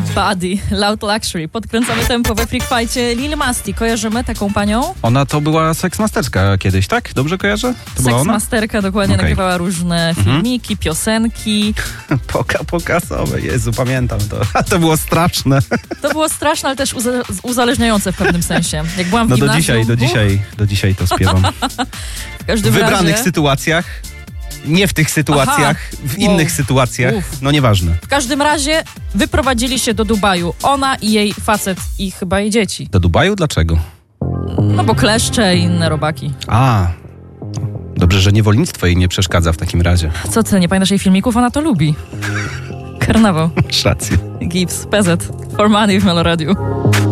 Buddy, Loud Luxury. Podkręcamy tempo we Freak Fightie. Lil Masti, kojarzymy taką panią? Ona to była seksmasterka kiedyś, tak? Dobrze kojarzę? To była ona? Seksmasterka, dokładnie, Okej. nagrywała różne filmiki, piosenki. Pokasowe, Jezu, pamiętam to. A to było straszne. To było straszne, ale też uzależniające w pewnym sensie. Jak byłam w No gimnazjum... do dzisiaj to śpiewam. W każdym W wybranych razie... sytuacjach, nie w tych sytuacjach, w innych sytuacjach, no nieważne. W każdym razie wyprowadzili się do Dubaju. Ona i jej facet i chyba jej dzieci. Do Dubaju? Dlaczego? No bo kleszcze i inne robaki. A, dobrze, że niewolnictwo jej nie przeszkadza w takim razie. Co ty, nie pamiętasz jej filmików? Ona to lubi. Karnawał. Masz rację. Gibbs, PZ. For Money w Meloradiu.